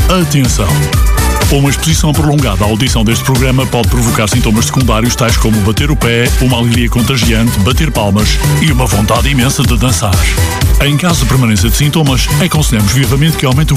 Atenção! Uma exposição prolongada à audição deste programa pode provocar sintomas secundários tais como bater o pé, uma alegria contagiante, bater palmas e uma vontade imensa de dançar. Em caso de permanência de sintomas, aconselhamos vivamente que aumente o